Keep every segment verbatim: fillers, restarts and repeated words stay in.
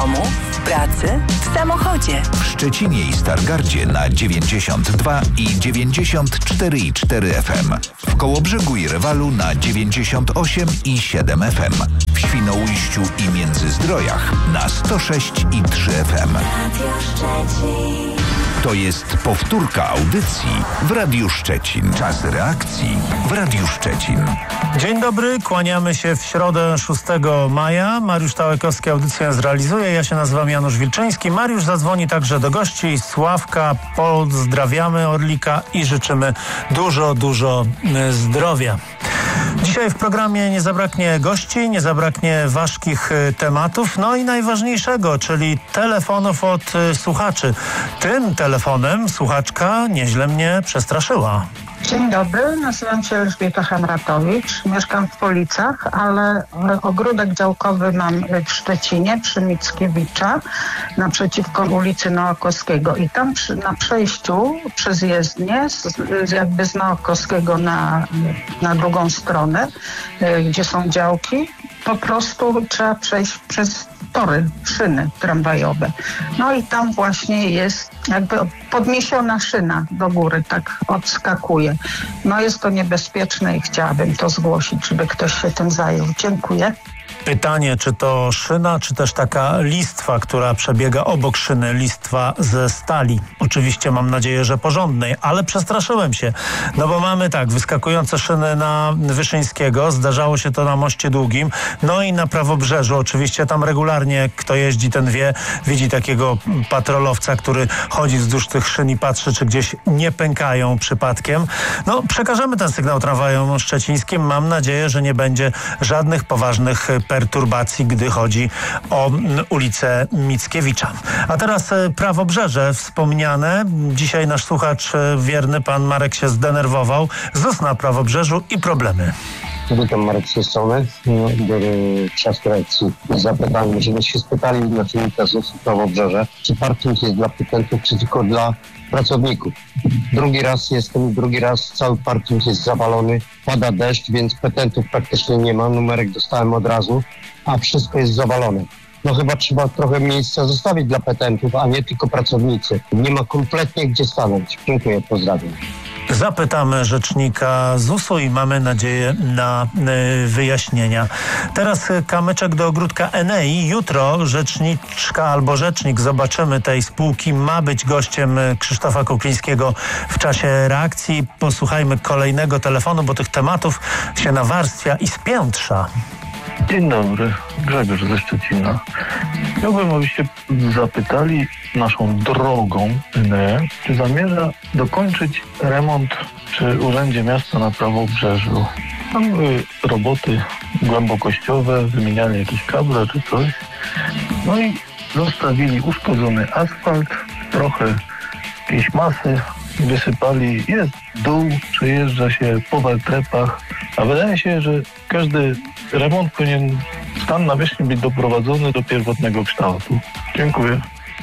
domu, w pracy, w samochodzie. W Szczecinie i Stargardzie na dziewięćdziesiąt dwa i dziewięćdziesiąt cztery i cztery F M. W Kołobrzegu i Rewalu na dziewięćdziesiąt osiem i siedem F M. W Świnoujściu i Międzyzdrojach na sto sześć i trzy F M. To jest powtórka audycji w Radiu Szczecin. Czas reakcji w Radiu Szczecin. Dzień dobry, kłaniamy się w środę szóstego maja. Mariusz Tałekowski audycję zrealizuje. Ja się nazywam Janusz Wilczyński. Mariusz zadzwoni także do gości. Sławka, pozdrawiamy Orlika i życzymy dużo, dużo zdrowia. Dzisiaj w programie nie zabraknie gości, nie zabraknie ważkich tematów, no i najważniejszego, czyli telefonów od słuchaczy. Tym telefonem słuchaczka nieźle mnie przestraszyła. Dzień dobry, nazywam się Elżbieta Hamratowicz, mieszkam w Policach, ale ogródek działkowy mam w Szczecinie przy Mickiewicza, naprzeciwko ulicy Noakowskiego i tam przy, na przejściu przez jezdnię, z, jakby z Noakowskiego na, na drugą stronę, gdzie są działki, po prostu trzeba przejść przez tory, szyny tramwajowe. No i tam właśnie jest jakby podniesiona szyna do góry, tak odskakuje. No jest to niebezpieczne i chciałabym to zgłosić, żeby ktoś się tym zajął. Dziękuję. Pytanie, czy to szyna, czy też taka listwa, która przebiega obok szyny, listwa ze stali. Oczywiście mam nadzieję, że porządnej, ale przestraszyłem się. No bo mamy tak, wyskakujące szyny na Wyszyńskiego, zdarzało się to na Moście Długim, no i na Prawobrzeżu. Oczywiście tam regularnie, kto jeździ, ten wie, widzi takiego patrolowca, który chodzi wzdłuż tych szyn i patrzy, czy gdzieś nie pękają przypadkiem. No, przekażemy ten sygnał tramwajom szczecińskim. Mam nadzieję, że nie będzie żadnych poważnych perturbacji, gdy chodzi o ulicę Mickiewicza. A teraz Prawobrzeże wspomniane. Dzisiaj nasz słuchacz wierny, pan Marek, się zdenerwował. Z us na Prawobrzeżu i problemy. Witam, Marek z tej strony. Biorę czas reakcji. Zapytałem, myśmy się spytali naczelnika z us Prawobrzeże, czy parking jest dla petentów, czy tylko dla pracowników. Drugi raz jestem, drugi raz cały parking jest zawalony, pada deszcz, więc petentów praktycznie nie ma, numerek dostałem od razu, a wszystko jest zawalone. No chyba trzeba trochę miejsca zostawić dla petentów, a nie tylko pracownicy. Nie ma kompletnie gdzie stanąć. Dziękuję, pozdrawiam. Zapytamy rzecznika z usu i mamy nadzieję na y, wyjaśnienia. Teraz kamyczek do ogródka Enei. Jutro rzeczniczka albo rzecznik, zobaczymy, tej spółki ma być gościem Krzysztofa Kuklińskiego w czasie reakcji. Posłuchajmy kolejnego telefonu, bo tych tematów się nawarstwia i spiętrza. Dzień dobry, Grzegorz ze Szczecina. Chciałbym, abyście zapytali naszą drogą, czy zamierza dokończyć remont przy Urzędzie Miasta na Prawobrzeżu. Tam były roboty głębokościowe, wymieniali jakieś kable czy coś. No i zostawili uszkodzony asfalt, trochę jakiejś masy, wysypali, jest dół, przejeżdża się po wertrepach, a wydaje się, że każdy remont powinien stan nawierzchni być doprowadzony do pierwotnego kształtu. Dziękuję.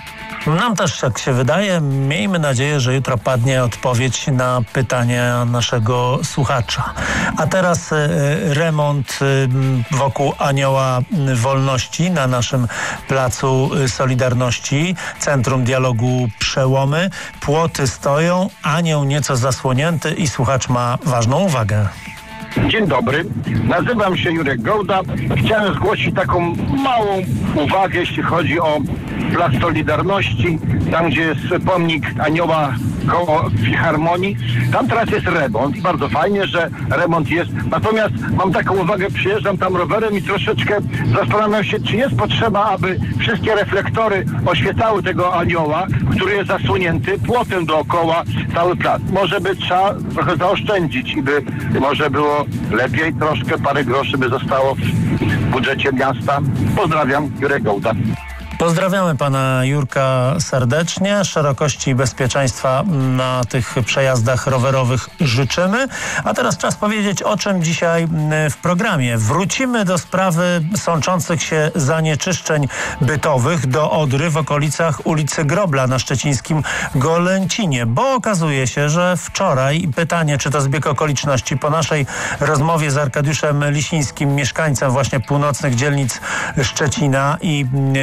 Nam też tak się wydaje. Miejmy nadzieję, że jutro padnie odpowiedź na pytania naszego słuchacza. A teraz y, remont y, wokół Anioła Wolności na naszym Placu Solidarności. Centrum Dialogu Przełomy. Płoty stoją, anioł nieco zasłonięty i słuchacz ma ważną uwagę. Dzień dobry, nazywam się Jurek Gołda. Chciałem zgłosić taką małą uwagę, jeśli chodzi o Plac Solidarności, tam gdzie jest pomnik Anioła koło Filharmonii. Tam teraz jest remont i bardzo fajnie, że remont jest. Natomiast mam taką uwagę, przyjeżdżam tam rowerem i troszeczkę zastanawiam się, czy jest potrzeba, aby wszystkie reflektory oświetlały tego anioła, który jest zasłonięty płotem dookoła cały plac. Może by trzeba trochę zaoszczędzić i by może było lepiej, troszkę parę groszy by zostało w budżecie miasta. Pozdrawiam, Jurek Gołda. Pozdrawiamy pana Jurka serdecznie. Szerokości i bezpieczeństwa na tych przejazdach rowerowych życzymy. A teraz czas powiedzieć, o czym dzisiaj w programie. Wrócimy do sprawy sączących się zanieczyszczeń bytowych do Odry w okolicach ulicy Grobla na szczecińskim Golęcinie, bo okazuje się, że wczoraj, pytanie, czy to zbieg okoliczności, po naszej rozmowie z Arkadiuszem Lisińskim, mieszkańcem właśnie północnych dzielnic Szczecina i działaczem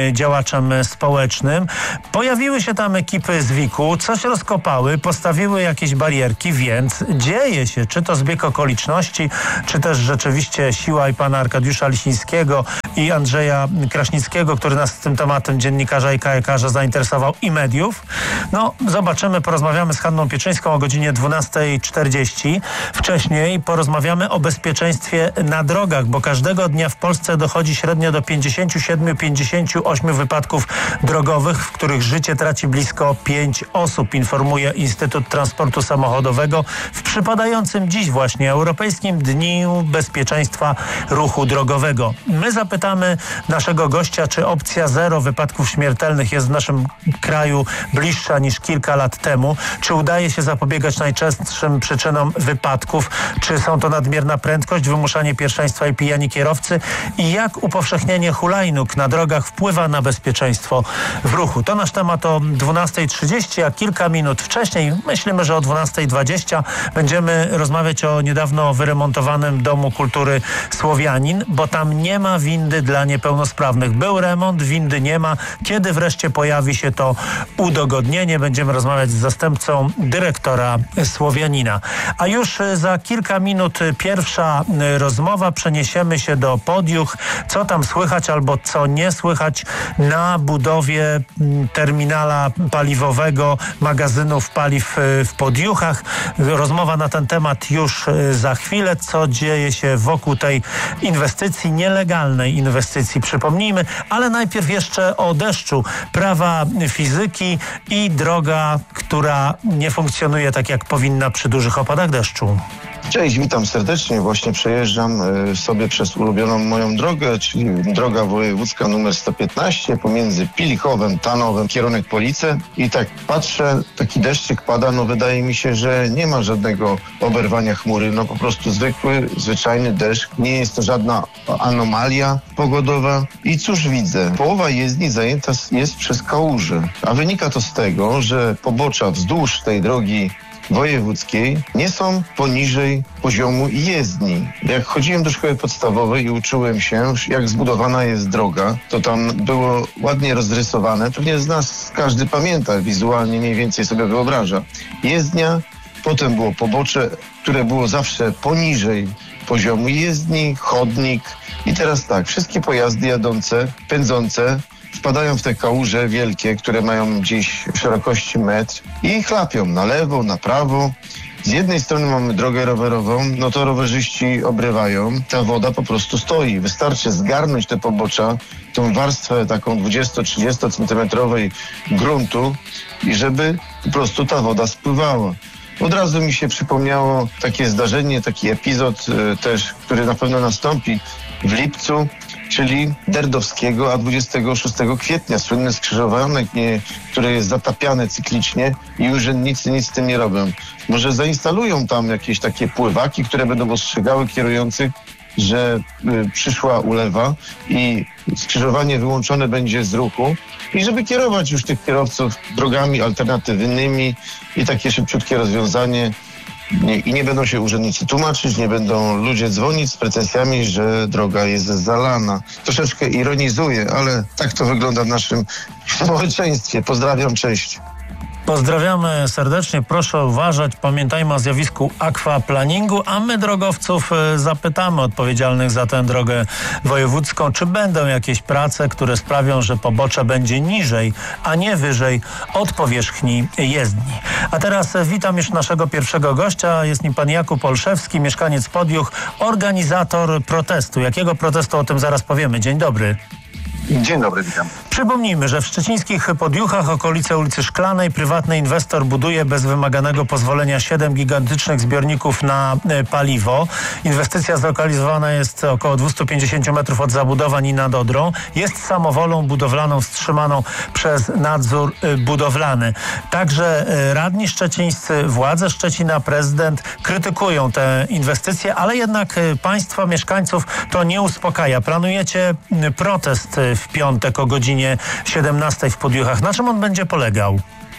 działaczem społecznym. Pojawiły się tam ekipy z wiku, coś rozkopały, postawiły jakieś barierki, więc dzieje się, czy to zbieg okoliczności, czy też rzeczywiście siła i pana Arkadiusza Lisińskiego i Andrzeja Kraśnickiego, który nas tym tematem, dziennikarza i kajakarza, zainteresował, i mediów. No, zobaczymy, porozmawiamy z Hanną Pieczyńską o godzinie dwunasta czterdzieści. Wcześniej porozmawiamy o bezpieczeństwie na drogach, bo każdego dnia w Polsce dochodzi średnio do pięćdziesiąt siedem do pięćdziesięciu ośmiu wypadków drogowych, w których życie traci blisko pięć osób, informuje Instytut Transportu Samochodowego w przypadającym dziś właśnie Europejskim Dniu Bezpieczeństwa Ruchu Drogowego. My zapytamy naszego gościa, czy opcja zero wypadków śmiertelnych jest w naszym kraju bliższa niż kilka lat temu, czy udaje się zapobiegać najczęstszym przyczynom wypadków, czy są to nadmierna prędkość, wymuszanie pierwszeństwa i pijani kierowcy, i jak upowszechnienie hulajnóg na drogach wpływa na bezpieczeństwo w ruchu. To nasz temat o dwunasta trzydzieści, a kilka minut wcześniej, myślimy, że o dwunasta dwadzieścia, będziemy rozmawiać o niedawno wyremontowanym Domu Kultury Słowianin, bo tam nie ma windy dla niepełnosprawnych. Był remont, windy nie ma. Kiedy wreszcie pojawi się to udogodnienie? Będziemy rozmawiać z zastępcą dyrektora Słowianina. A już za kilka minut pierwsza rozmowa. Przeniesiemy się do Podjuch. Co tam słychać albo co nie słychać na budowie terminala paliwowego, magazynów paliw w Podjuchach. Rozmowa na ten temat już za chwilę. Co dzieje się wokół tej inwestycji, nielegalnej inwestycji, przypomnijmy, ale najpierw jeszcze o deszczu. Prawa fizyki i droga, która nie funkcjonuje tak, jak powinna przy dużych opadach deszczu. Cześć, witam serdecznie. Właśnie przejeżdżam sobie przez ulubioną moją drogę, czyli droga wojewódzka numer sto piętnaście pomiędzy Pilichowem, Tanowem, kierunek Police, i tak patrzę, taki deszczyk pada, no wydaje mi się, że nie ma żadnego oberwania chmury, no po prostu zwykły, zwyczajny deszcz, nie jest to żadna anomalia pogodowa. I cóż widzę? Połowa jezdni zajęta jest przez kałuże, a wynika to z tego, że pobocza wzdłuż tej drogi wojewódzkiej nie są poniżej poziomu jezdni. Jak chodziłem do szkoły podstawowej i uczyłem się, jak zbudowana jest droga, to tam było ładnie rozrysowane. Pewnie z nas każdy pamięta, wizualnie mniej więcej sobie wyobraża. Jezdnia, potem było pobocze, które było zawsze poniżej poziomu jezdni, chodnik. I teraz tak, wszystkie pojazdy jadące, pędzące wpadają w te kałuże wielkie, które mają gdzieś szerokości metr, i chlapią na lewo, na prawo. Z jednej strony mamy drogę rowerową, no to rowerzyści obrywają, ta woda po prostu stoi. Wystarczy zgarnąć te pobocza, tą warstwę taką dwudziesto-trzydziesto centymetrowej gruntu, i żeby po prostu ta woda spływała. Od razu mi się przypomniało takie zdarzenie, taki epizod y, też, który na pewno nastąpi w lipcu, czyli Derdowskiego, a dwudziestego szóstego kwietnia, słynne skrzyżowanie, które jest zatapiane cyklicznie, i urzędnicy nic z tym nie robią. Może zainstalują tam jakieś takie pływaki, które będą ostrzegały kierujących, że y, przyszła ulewa i skrzyżowanie wyłączone będzie z ruchu, i żeby kierować już tych kierowców drogami alternatywnymi, i takie szybciutkie rozwiązanie. Nie, I nie będą się urzędnicy tłumaczyć, nie będą ludzie dzwonić z pretensjami, że droga jest zalana. Troszeczkę ironizuję, ale tak to wygląda w naszym społeczeństwie. Pozdrawiam, cześć. Pozdrawiamy serdecznie, proszę uważać, pamiętajmy o zjawisku aquaplaningu, a my drogowców zapytamy odpowiedzialnych za tę drogę wojewódzką, czy będą jakieś prace, które sprawią, że pobocze będzie niżej, a nie wyżej od powierzchni jezdni. A teraz witam już naszego pierwszego gościa, jest nim pan Jakub Olszewski, mieszkaniec Podjuch, organizator protestu. Jakiego protestu, o tym zaraz powiemy. Dzień dobry. Dzień dobry, witam. Przypomnijmy, że w szczecińskich Podjuchach, okolice ulicy Szklanej, prywatny inwestor buduje bez wymaganego pozwolenia siedem gigantycznych zbiorników na y, paliwo. Inwestycja zlokalizowana jest około dwieście pięćdziesiąt metrów od zabudowań i nad Odrą. Jest samowolą budowlaną wstrzymaną przez nadzór y, budowlany. Także y, radni szczecińscy, władze Szczecina, prezydent krytykują te inwestycje, ale jednak y, państwa, mieszkańców to nie uspokaja. Planujecie y, protest y, w piątek o godzinie siedemnastej w Podjuchach. Na czym on będzie polegał?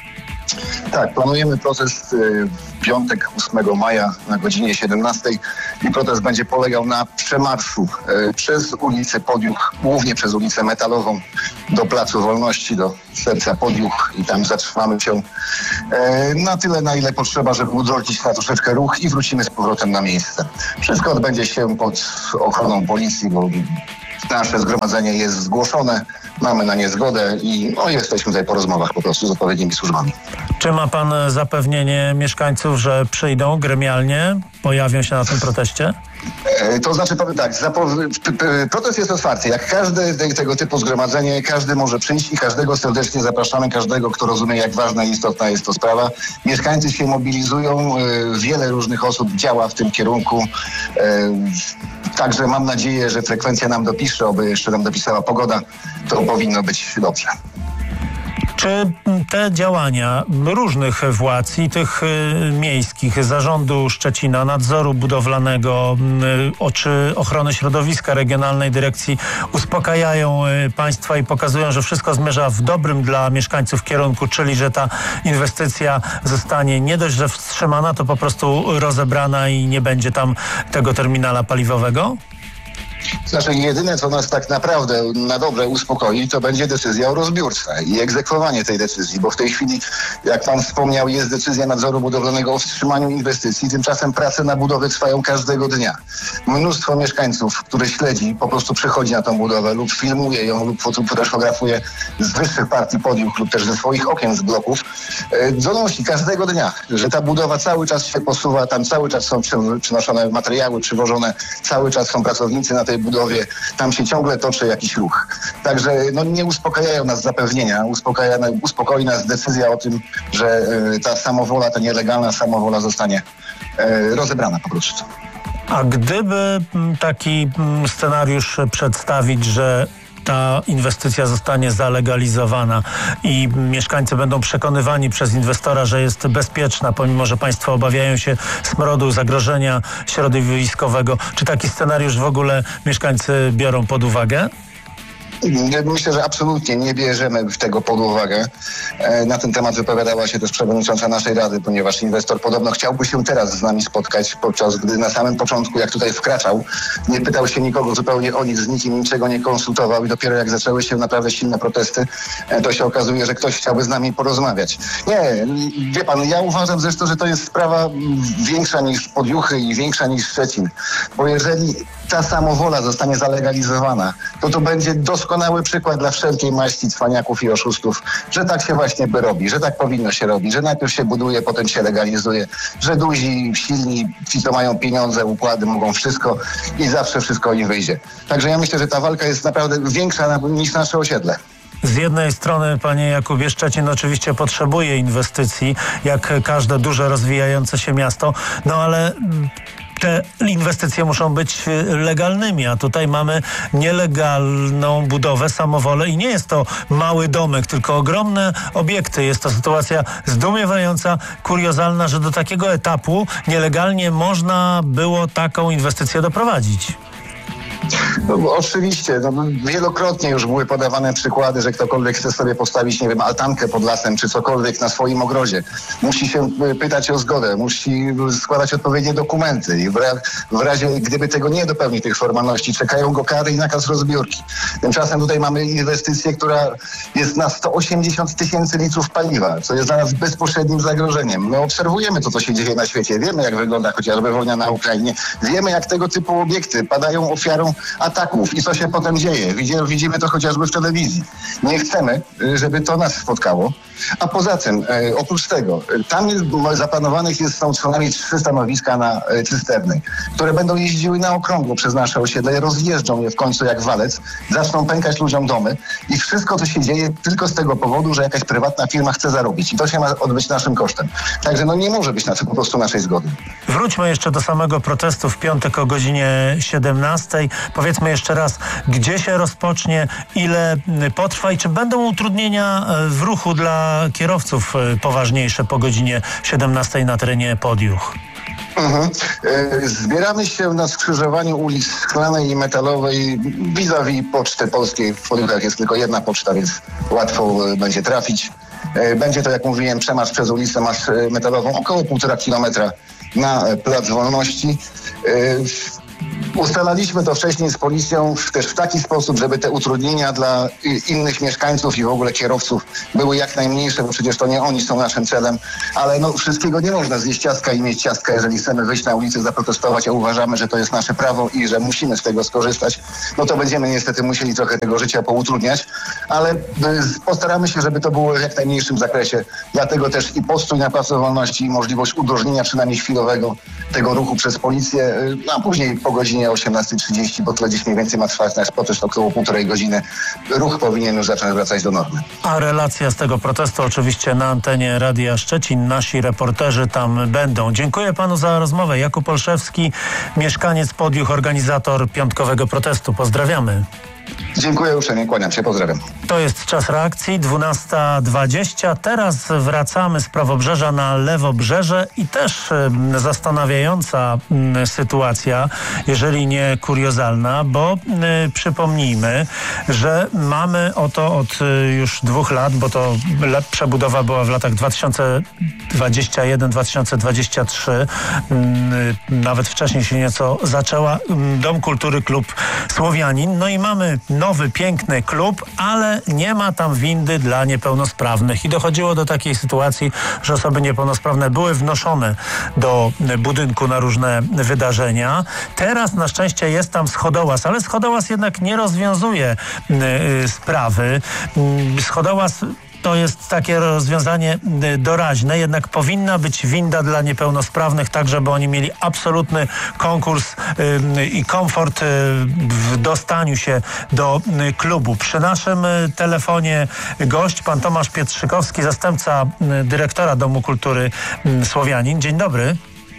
Tak, planujemy protest w piątek ósmego maja na godzinie siedemnastej i protest będzie polegał na przemarszu przez ulicę Podjuch, głównie przez ulicę Metalową, do Placu Wolności, do serca Podjuch i tam zatrzymamy się e, na tyle, na ile potrzeba, żeby udrożnić na troszeczkę ruch i wrócimy z powrotem na miejsce. Wszystko odbędzie się pod ochroną policji, bo nasze zgromadzenie jest zgłoszone, mamy na nie zgodę i no, jesteśmy tutaj po rozmowach po prostu z odpowiednimi służbami. Czy ma pan zapewnienie mieszkańców, że przyjdą gremialnie, pojawią się na tym proteście? E, to znaczy, powiem tak, zapo- p- p- protest jest otwarty. Jak każde te, tego typu zgromadzenie, każdy może przyjść i każdego serdecznie zapraszamy, każdego, kto rozumie, jak ważna i istotna jest to sprawa. Mieszkańcy się mobilizują, e, wiele różnych osób działa w tym kierunku. E, także mam nadzieję, że frekwencja nam dopisze, oby jeszcze nam dopisała pogoda, to powinno być dobrze. Czy te działania różnych władz i tych y, miejskich, zarządu Szczecina, nadzoru budowlanego, y, czy ochrony środowiska, regionalnej dyrekcji uspokajają y, państwa i pokazują, że wszystko zmierza w dobrym dla mieszkańców kierunku, czyli że ta inwestycja zostanie nie dość, że wstrzymana, to po prostu rozebrana i nie będzie tam tego terminala paliwowego? Znaczy, jedyne, co nas tak naprawdę na dobre uspokoi, to będzie decyzja o rozbiórce i egzekwowanie tej decyzji, bo w tej chwili, jak pan wspomniał, jest decyzja nadzoru budowlanego o wstrzymaniu inwestycji. Tymczasem prace na budowie trwają każdego dnia. Mnóstwo mieszkańców, które śledzi, po prostu przychodzi na tą budowę lub filmuje ją, lub fotografuje z wyższych partii Podjuch lub też ze swoich okien z bloków, donosi każdego dnia, że ta budowa cały czas się posuwa, tam cały czas są przynoszone materiały, przywożone, cały czas są pracownicy na tej budowie, tam się ciągle toczy jakiś ruch. Także no, nie uspokajają nas zapewnienia, uspokaja, uspokoi nas decyzja o tym, że y, ta samowola, ta nielegalna samowola zostanie y, rozebrana po prostu. A gdyby taki scenariusz przedstawić, że ta inwestycja zostanie zalegalizowana i mieszkańcy będą przekonywani przez inwestora, że jest bezpieczna, pomimo że państwo obawiają się smrodu, zagrożenia środowiskowego. Czy taki scenariusz w ogóle mieszkańcy biorą pod uwagę? Myślę, że absolutnie nie bierzemy tego pod uwagę. Na ten temat wypowiadała się też przewodnicząca naszej Rady, ponieważ inwestor podobno chciałby się teraz z nami spotkać, podczas gdy na samym początku, jak tutaj wkraczał, nie pytał się nikogo zupełnie o nic, z nikim niczego nie konsultował i dopiero jak zaczęły się naprawdę silne protesty, to się okazuje, że ktoś chciałby z nami porozmawiać. Nie, wie pan, ja uważam zresztą, że to jest sprawa większa niż Podjuchy i większa niż Szczecin, bo jeżeli ta samowola zostanie zalegalizowana, to to będzie doskonały przykład dla wszelkiej maści cwaniaków i oszustów, że tak się właśnie by robi, że tak powinno się robić, że najpierw się buduje, potem się legalizuje, że duzi, silni, ci co mają pieniądze, układy, mogą wszystko i zawsze wszystko im wyjdzie. Także ja myślę, że ta walka jest naprawdę większa niż nasze osiedle. Z jednej strony, panie Jakubie, Szczecin oczywiście potrzebuje inwestycji, jak każde duże rozwijające się miasto, no ale te inwestycje muszą być legalnymi, a tutaj mamy nielegalną budowę, samowolę i nie jest to mały domek, tylko ogromne obiekty. Jest to sytuacja zdumiewająca, kuriozalna, że do takiego etapu nielegalnie można było taką inwestycję doprowadzić. No, oczywiście, no, wielokrotnie już były podawane przykłady, że ktokolwiek chce sobie postawić, nie wiem, altankę pod lasem, czy cokolwiek na swoim ogrodzie. Musi się pytać o zgodę, musi składać odpowiednie dokumenty i w, ra- w razie, gdyby tego nie dopełni tych formalności, czekają go kary i nakaz rozbiórki. Tymczasem tutaj mamy inwestycję, która jest na sto osiemdziesiąt tysięcy litrów paliwa, co jest dla nas bezpośrednim zagrożeniem. My obserwujemy to, co się dzieje na świecie, wiemy, jak wygląda chociażby wojna na Ukrainie, wiemy, jak tego typu obiekty padają ofiarą ataków i co się potem dzieje. Widzimy, widzimy to chociażby w telewizji. Nie chcemy, żeby to nas spotkało. A poza tym, e, oprócz tego, tam jest, zaplanowanych jest, są co najmniej trzy stanowiska na e, cysterny, które będą jeździły na okrągło przez nasze osiedle, rozjeżdżą je w końcu jak walec, zaczną pękać ludziom domy i wszystko to się dzieje tylko z tego powodu, że jakaś prywatna firma chce zarobić i to się ma odbyć naszym kosztem. Także no nie może być na to po prostu naszej zgody. Wróćmy jeszcze do samego protestu w piątek o godzinie siedemnastej. Powiedzmy jeszcze raz, gdzie się rozpocznie, ile potrwa i czy będą utrudnienia w ruchu dla kierowców poważniejsze po godzinie siedemnastej na terenie Podjuch? Mhm. Zbieramy się na skrzyżowaniu ulic Szklanej i Metalowej vis-a-vis Poczty Polskiej. W Podjuchach jest tylko jedna poczta, więc łatwo będzie trafić. Będzie to, jak mówiłem, przemarsz przez ulicę Metalową, około półtora kilometra na Plac Wolności. Ustalaliśmy to wcześniej z policją też w taki sposób, żeby te utrudnienia dla innych mieszkańców i w ogóle kierowców były jak najmniejsze, bo przecież to nie oni są naszym celem, ale no wszystkiego nie można zjeść ciastka i mieć ciastka, jeżeli chcemy wyjść na ulicę, zaprotestować, a uważamy, że to jest nasze prawo i że musimy z tego skorzystać, no to będziemy niestety musieli trochę tego życia poutrudniać, ale postaramy się, żeby to było w jak najmniejszym zakresie. Dlatego też i postój na placu Wolności i możliwość udrożnienia przynajmniej chwilowego tego ruchu przez policję, a później po godzinie osiemnasta trzydzieści, bo tyle gdzieś mniej więcej ma trwać nasz protest około półtorej godziny. Ruch powinien już zacząć wracać do normy. A relacja z tego protestu oczywiście na antenie Radia Szczecin. Nasi reporterzy tam będą. Dziękuję panu za rozmowę. Jakub Olszewski, mieszkaniec Podjuch, organizator piątkowego protestu. Pozdrawiamy. Dziękuję uprzejmie, kłaniam się, pozdrawiam. To jest czas reakcji, dwunasta dwadzieścia. Teraz wracamy z prawobrzeża na lewobrzeże i też e, zastanawiająca m, sytuacja, jeżeli nie kuriozalna, bo e, przypomnijmy, że mamy oto od e, już dwóch lat, bo to le, przebudowa była w latach dwa tysiące dwudziestym pierwszym do dwa tysiące dwudziestego trzeciego, m, nawet wcześniej się nieco zaczęła, m, Dom Kultury Klub Słowianin. No i mamy nowy, piękny klub, ale nie ma tam windy dla niepełnosprawnych. I dochodziło do takiej sytuacji, że osoby niepełnosprawne były wnoszone do budynku na różne wydarzenia. Teraz na szczęście jest tam schodołaz, ale schodołaz jednak nie rozwiązuje y, sprawy. Y, schodołaz to jest takie rozwiązanie doraźne, jednak powinna być winda dla niepełnosprawnych, tak żeby oni mieli absolutny konkurs yy, i komfort yy, w dostaniu się do yy, klubu. Przy naszym yy, telefonie gość, pan Tomasz Pietrzykowski, zastępca yy, dyrektora Domu Kultury yy, Słowianin. Dzień dobry.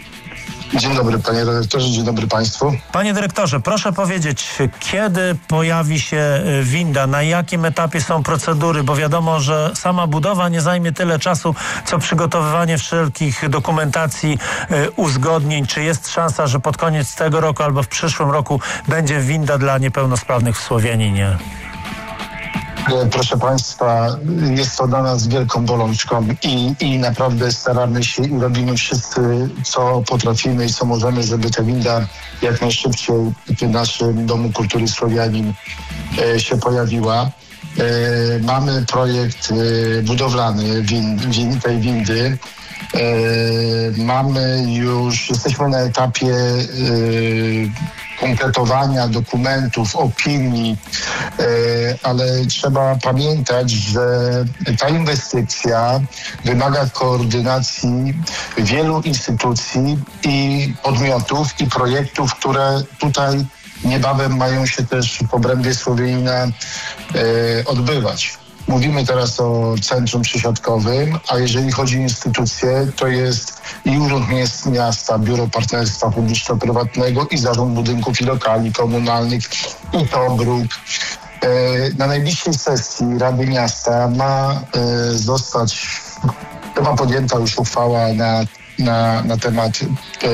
Dzień dobry, panie dyrektorze, dzień dobry państwu. Panie dyrektorze, proszę powiedzieć, kiedy pojawi się winda, na jakim etapie są procedury, bo wiadomo, że sama budowa nie zajmie tyle czasu, co przygotowywanie wszelkich dokumentacji, uzgodnień. Czy jest szansa, że pod koniec tego roku albo w przyszłym roku będzie winda dla niepełnosprawnych w Słowianinie? Proszę państwa, jest to dla nas wielką bolączką i, i naprawdę staramy się i robimy wszyscy, co potrafimy i co możemy, żeby ta winda jak najszybciej w naszym Domu Kultury Słowianin e, się pojawiła. E, mamy projekt e, budowlany win, win, tej windy. E, mamy już, jesteśmy na etapie e, kompletowania dokumentów, opinii, e, ale trzeba pamiętać, że ta inwestycja wymaga koordynacji wielu instytucji i podmiotów i projektów, które tutaj niebawem mają się też w obrębie Słowianina e, odbywać. Mówimy teraz o centrum przesiadkowym, a jeżeli chodzi o instytucje, to jest i Urząd Miasta, Biuro Partnerstwa Publiczno-Prywatnego i Zarząd Budynków i Lokali Komunalnych i Tobróg. Na najbliższej sesji Rady Miasta ma zostać, chyba podjęta już uchwała na, na, na temat e,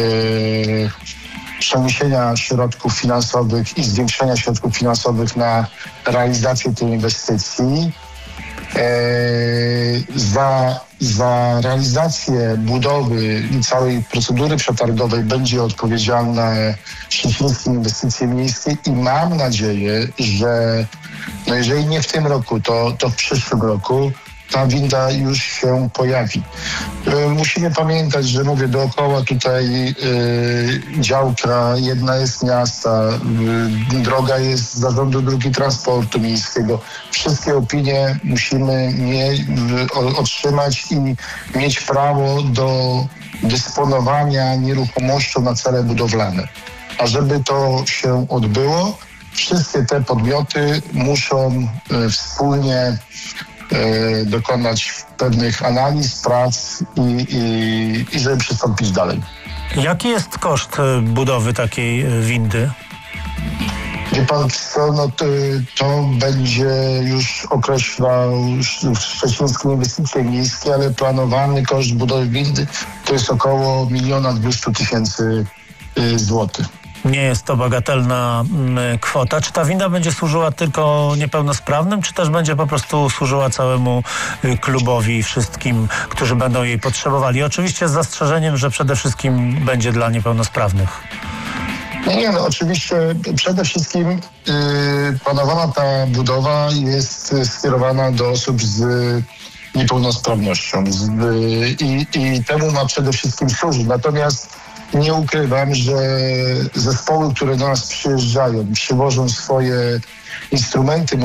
przeniesienia środków finansowych i zwiększenia środków finansowych na realizację tej inwestycji. E, za, za realizację budowy i całej procedury przetargowej będzie odpowiedzialna Szczecińskie Inwestycje Miejskie i mam nadzieję, że no jeżeli nie w tym roku, to, to w przyszłym roku ta winda już się pojawi. E, musimy pamiętać, że mówię dookoła tutaj e, działka jedna jest miasta, e, droga jest Zarządu Dróg i Transportu Miejskiego. Wszystkie opinie musimy mie, o, otrzymać i mieć prawo do dysponowania nieruchomością na cele budowlane. A żeby to się odbyło, wszystkie te podmioty muszą e, wspólnie E, dokonać pewnych analiz, prac i, i, i żeby przystąpić dalej. Jaki jest koszt budowy takiej windy? Wie pan co, no to, to będzie już określał Szczecińskie Inwestycje Miejskie, ale planowany koszt budowy windy to jest około miliona dwieście tysięcy złotych. Nie jest to bagatelna mm, kwota. Czy ta winda będzie służyła tylko niepełnosprawnym, czy też będzie po prostu służyła całemu y, klubowi i wszystkim, którzy będą jej potrzebowali? Oczywiście z zastrzeżeniem, że przede wszystkim będzie dla niepełnosprawnych. No nie, no oczywiście przede wszystkim yy, planowana ta budowa jest skierowana do osób z niepełnosprawnością z, yy, i, i temu ma przede wszystkim służyć. Natomiast nie ukrywam, że zespoły, które do nas przyjeżdżają, przywożą swoje instrumenty